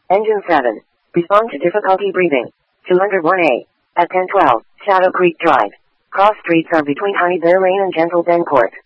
Engine 7. Respond to difficulty breathing. 201A. At 1012, Shadow Creek Drive. Cross streets are between Honey Bear Lane and Gentle Bend Court.